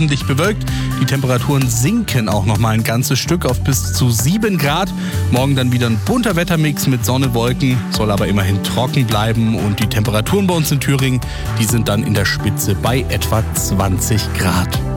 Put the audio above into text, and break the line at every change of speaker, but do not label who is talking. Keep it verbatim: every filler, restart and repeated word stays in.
ordentlich bewölkt. Die Temperaturen sinken auch noch mal ein ganzes Stück auf bis zu sieben Grad. Morgen dann wieder ein bunter Wettermix mit Sonne, Wolken, soll aber immerhin trocken bleiben. Und die Temperaturen bei uns in Thüringen, die sind dann in der Spitze bei etwa zwanzig Grad.